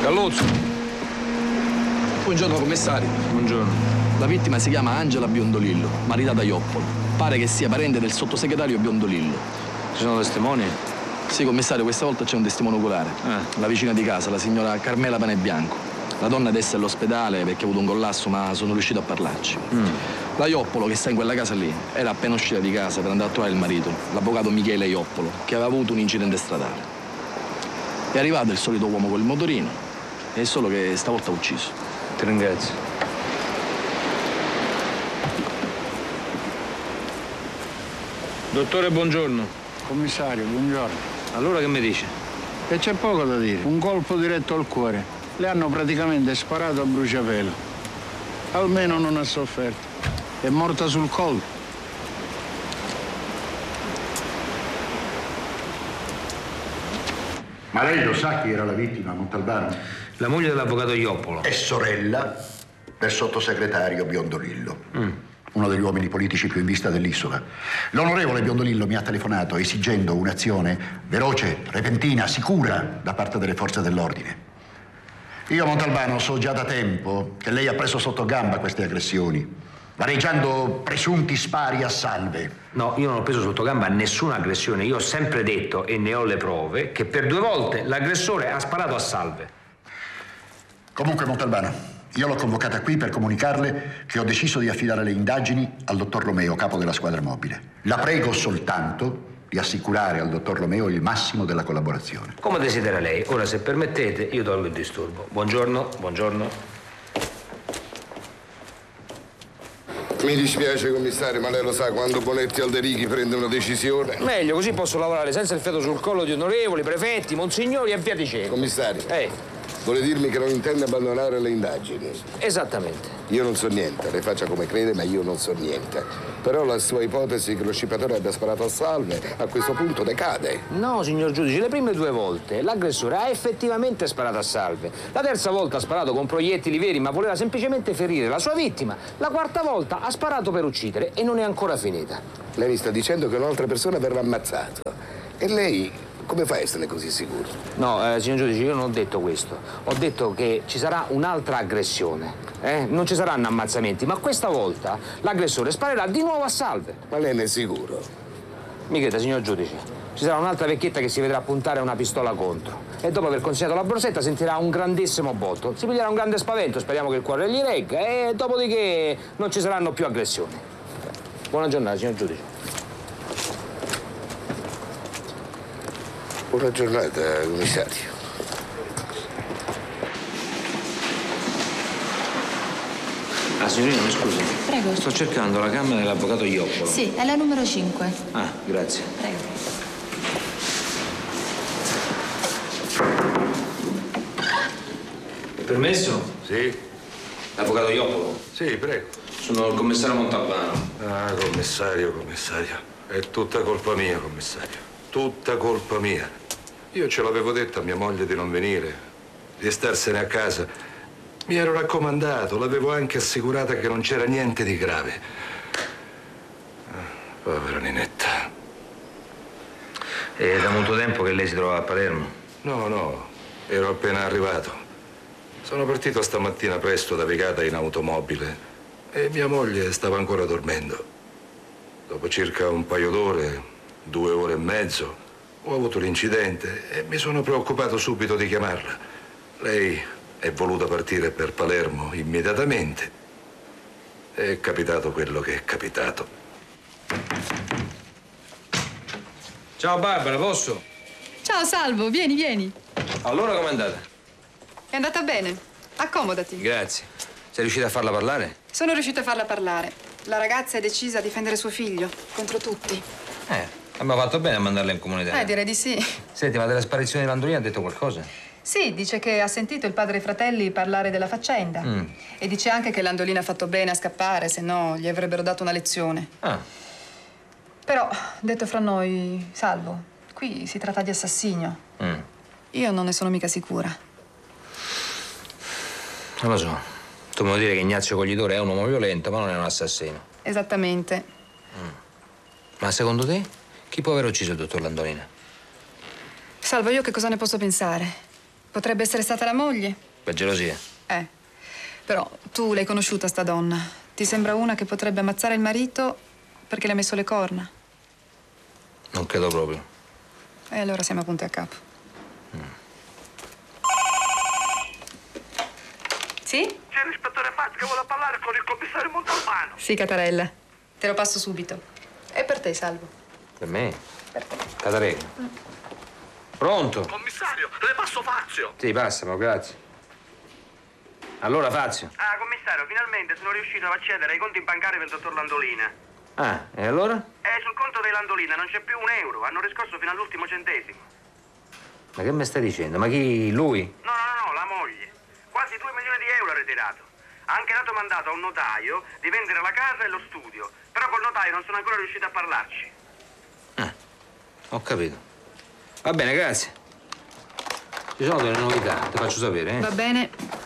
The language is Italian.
Gallozzo. Buongiorno commissario. Buongiorno. La vittima si chiama Angela Biondolillo, maritata a Ioppolo. Pare che sia parente del sottosegretario Biondolillo. Ci sono testimoni? Sì, commissario, questa volta c'è un testimone oculare. La vicina di casa, la signora Carmela Panebianco. La donna adesso è all'ospedale perché ha avuto un collasso, ma sono riuscito a parlarci. La Ioppolo, che sta in quella casa lì, era appena uscita di casa per andare a trovare il marito, l'avvocato Michele Ioppolo, che aveva avuto un incidente stradale. È arrivato il solito uomo col motorino, è solo che stavolta ha ucciso. Ti ringrazio. Dottore, buongiorno. Commissario, buongiorno. Allora che mi dice? E c'è poco da dire. Un colpo diretto al cuore. Le hanno praticamente sparato a bruciapelo. Almeno non ha sofferto. È morta sul colpo. Ma lei lo sa chi era la vittima, Montalbano? La moglie dell'avvocato Ioppolo. È sorella del sottosegretario Biondolillo. Uno degli uomini politici più in vista dell'isola. L'onorevole Biondolillo mi ha telefonato esigendo un'azione veloce, repentina, sicura da parte delle forze dell'ordine. Io, Montalbano, so già da tempo che lei ha preso sotto gamba queste aggressioni, vareggiando presunti spari a salve. No, io non ho preso sotto gamba nessuna aggressione. Io ho sempre detto, e ne ho le prove, che per 2 volte l'aggressore ha sparato a salve. Comunque, Montalbano, io l'ho convocata qui per comunicarle che ho deciso di affidare le indagini al dottor Romeo, capo della squadra mobile. La prego soltanto di assicurare al dottor Romeo il massimo della collaborazione. Come desidera lei. Ora, se permettete, io tolgo il disturbo. Buongiorno, buongiorno. Mi dispiace, commissario, ma lei lo sa, quando Bonetti Alderighi prende una decisione... Meglio, così posso lavorare senza il fiato sul collo di onorevoli, prefetti, monsignori e via dicendo. Commissario, vuole dirmi che non intende abbandonare le indagini? Esattamente. Io non so niente, lei faccia come crede, ma io non so niente. Però la sua ipotesi che lo scippatore abbia sparato a salve, a questo punto decade. No, signor giudice, le prime 2 volte l'aggressore ha effettivamente sparato a salve. La terza volta ha sparato con proiettili veri, ma voleva semplicemente ferire la sua vittima. La quarta volta ha sparato per uccidere e non è ancora finita. Lei mi sta dicendo che un'altra persona verrà ammazzata. E lei come fa a esserne così sicuro? No, signor giudice, io non ho detto questo. Ho detto che ci sarà un'altra aggressione. Non ci saranno ammazzamenti, ma questa volta l'aggressore sparerà di nuovo a salve. Ma lei ne è sicuro? Mi creda, signor giudice, ci sarà un'altra vecchietta che si vedrà puntare una pistola contro e dopo aver consegnato la borsetta sentirà un grandissimo botto. Si piglierà un grande spavento, speriamo che il cuore gli regga e dopodiché non ci saranno più aggressioni. Buona giornata, signor giudice. Buona giornata, commissario. Ah, signorina, mi scusi. Prego. Sto cercando la camera dell'avvocato Ioppolo. Sì, è la numero 5. Ah, grazie. Prego. Permesso? Sì? L'avvocato Ioppolo? Sì, prego. Sono il commissario Montalbano. Ah, commissario. È tutta colpa mia, commissario. Tutta colpa mia. Io ce l'avevo detto a mia moglie di non venire, di starsene a casa. Mi ero raccomandato, l'avevo anche assicurata che non c'era niente di grave. Povera Ninetta. È da molto tempo che lei si trova a Palermo? No, ero appena arrivato. Sono partito stamattina presto da Vigata in automobile e mia moglie stava ancora dormendo. Dopo circa un paio d'ore, 2 ore e mezzo, ho avuto l'incidente e mi sono preoccupato subito di chiamarla. Lei è voluta partire per Palermo immediatamente. È capitato quello che è capitato. Ciao Barbara, posso? Ciao Salvo, vieni. Allora com'è andata? È andata bene. Accomodati. Grazie. Sei riuscita a farla parlare? Sono riuscita a farla parlare. La ragazza è decisa a difendere suo figlio contro tutti. Abbiamo fatto bene a mandarla in comunità. Direi di sì. Senti, ma della sparizione di Landolina ha detto qualcosa? Sì, dice che ha sentito il padre e i fratelli parlare della faccenda. E dice anche che Landolina ha fatto bene a scappare, se no gli avrebbero dato una lezione. Però, detto fra noi, Salvo, qui si tratta di assassinio. Io non ne sono mica sicura. Non lo so. Tu mi vuoi dire che Ignazio Coglitore è un uomo violento, ma non è un assassino. Esattamente. Ma secondo te, chi può aver ucciso il dottor Landolina? Salvo, io che cosa ne posso pensare? Potrebbe essere stata la moglie. Per gelosia. Però tu l'hai conosciuta sta donna. Ti sembra una che potrebbe ammazzare il marito perché le ha messo le corna? Non credo proprio. E allora siamo a punti a capo. Sì? C'è l'ispettore Fazzi che vuole parlare con il commissario Montalbano. Sì, Catarella. Te lo passo subito. È per te, Salvo. Per me? Catarella. Pronto? Commissario, le passo Fazio. Sì, passamo, grazie. Allora, Fazio. Ah, commissario, finalmente sono riuscito ad accedere ai conti bancari del dottor Landolina. Ah, e allora? Sul conto dei Landolina non c'è più un euro. Hanno riscosso fino all'ultimo centesimo. Ma che mi stai dicendo? Ma chi? Lui? No, la moglie. Quasi 2 milioni di euro ha ritirato. Ha anche dato mandato a un notaio di vendere la casa e lo studio. Però col notaio non sono ancora riuscito a parlarci. Ho capito. Va bene, grazie. Ci sono delle novità, ti faccio sapere, Va bene.